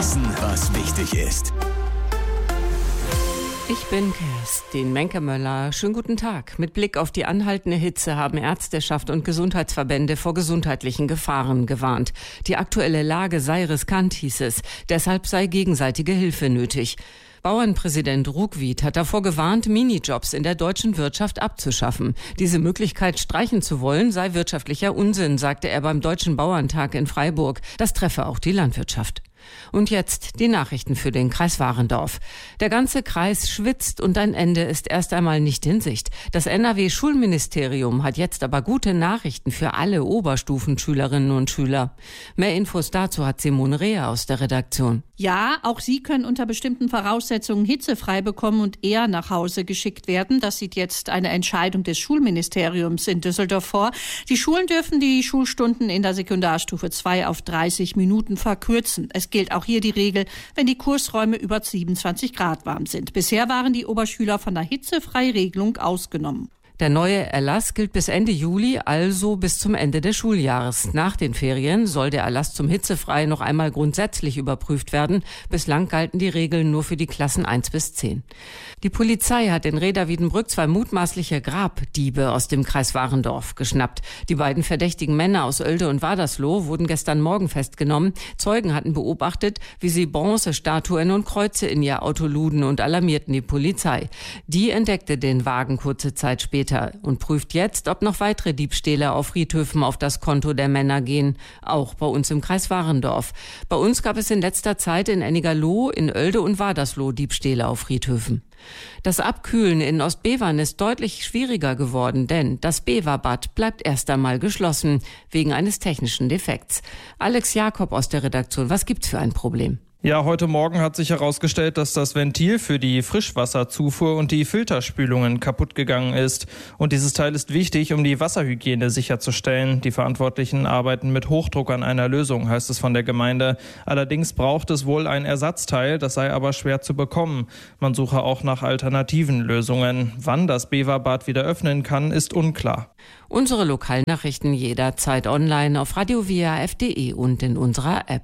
wissen, was wichtig ist. Ich bin Kerstin Menkemöller. Schönen guten Tag. Mit Blick auf die anhaltende Hitze haben Ärzteschaft und Gesundheitsverbände vor gesundheitlichen Gefahren gewarnt. Die aktuelle Lage sei riskant, hieß es. Deshalb sei gegenseitige Hilfe nötig. Bauernpräsident Ruckwied hat davor gewarnt, Minijobs in der deutschen Wirtschaft abzuschaffen. Diese Möglichkeit streichen zu wollen, sei wirtschaftlicher Unsinn, sagte er beim Deutschen Bauerntag in Freiburg. Das treffe auch die Landwirtschaft. Und jetzt die Nachrichten für den Kreis Warendorf. Der ganze Kreis schwitzt und ein Ende ist erst einmal nicht in Sicht. Das NRW-Schulministerium hat jetzt aber gute Nachrichten für alle Oberstufenschülerinnen und Schüler. Mehr Infos dazu hat Simone Reher aus der Redaktion. Ja, auch sie können unter bestimmten Voraussetzungen hitzefrei bekommen und eher nach Hause geschickt werden. Das sieht jetzt eine Entscheidung des Schulministeriums in Düsseldorf vor. Die Schulen dürfen die Schulstunden in der Sekundarstufe 2 auf 30 Minuten verkürzen. Es gilt auch hier die Regel, wenn die Kursräume über 27 Grad warm sind. Bisher waren die Oberschüler von der Hitzefreiregelung ausgenommen. Der neue Erlass gilt bis Ende Juli, also bis zum Ende des Schuljahres. Nach den Ferien soll der Erlass zum Hitzefrei noch einmal grundsätzlich überprüft werden. Bislang galten die Regeln nur für die Klassen 1 bis 10. Die Polizei hat in Reda-Wiedenbrück 2 mutmaßliche Grabdiebe aus dem Kreis Warendorf geschnappt. Die beiden verdächtigen Männer aus Oelde und Wadersloh wurden gestern Morgen festgenommen. Zeugen hatten beobachtet, wie sie Bronzestatuen und Kreuze in ihr Auto luden und alarmierten die Polizei. Die entdeckte den Wagen kurze Zeit später und prüft jetzt, ob noch weitere Diebstähle auf Friedhöfen auf das Konto der Männer gehen, auch bei uns im Kreis Warendorf. Bei uns gab es in letzter Zeit in Ennigerloh, in Oelde und Wadersloh Diebstähle auf Friedhöfen. Das Abkühlen in Ostbevern ist deutlich schwieriger geworden, denn das Beverbad bleibt erst einmal geschlossen, wegen eines technischen Defekts. Alex Jakob aus der Redaktion, was gibt's für ein Problem? Ja, heute Morgen hat sich herausgestellt, dass das Ventil für die Frischwasserzufuhr und die Filterspülungen kaputt gegangen ist. Und dieses Teil ist wichtig, um die Wasserhygiene sicherzustellen. Die Verantwortlichen arbeiten mit Hochdruck an einer Lösung, heißt es von der Gemeinde. Allerdings braucht es wohl ein Ersatzteil, das sei aber schwer zu bekommen. Man suche auch nach alternativen Lösungen. Wann das Beverbad wieder öffnen kann, ist unklar. Unsere Lokalnachrichten jederzeit online auf radio.wrf.de und in unserer App.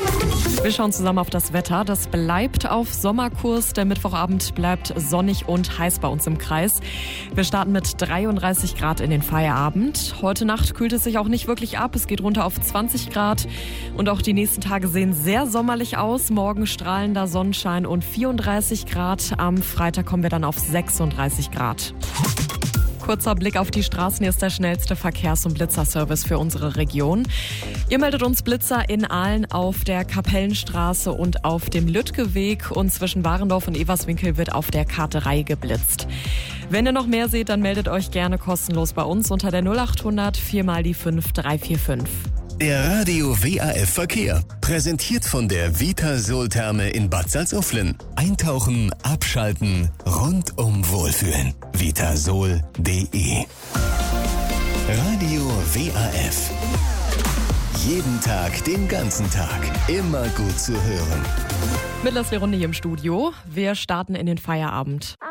Wir schauen zusammen auf das Wetter. Das bleibt auf Sommerkurs. Der Mittwochabend bleibt sonnig und heiß bei uns im Kreis. Wir starten mit 33 Grad in den Feierabend. Heute Nacht kühlt es sich auch nicht wirklich ab. Es geht runter auf 20 Grad. Und auch die nächsten Tage sehen sehr sommerlich aus. Morgen strahlender Sonnenschein und 34 Grad. Am Freitag kommen wir dann auf 36 Grad. Kurzer Blick auf die Straßen. Hier ist der schnellste Verkehrs- und Blitzerservice für unsere Region. Ihr meldet uns Blitzer in Aalen auf der Kapellenstraße und auf dem Lüttgeweg. Und zwischen Warendorf und Everswinkel wird auf der Karte 3 geblitzt. Wenn ihr noch mehr seht, dann meldet euch gerne kostenlos bei uns unter der 0800 4 mal die 5 345. Der Radio WAF Verkehr. Präsentiert von der Vitasol-Therme in Bad Salzuflen. Eintauchen, abschalten, rundum wohlfühlen. Vitasol.de. Radio WAF. Jeden Tag, den ganzen Tag. Immer gut zu hören. Mit Leslie Runde hier im Studio. Wir starten in den Feierabend.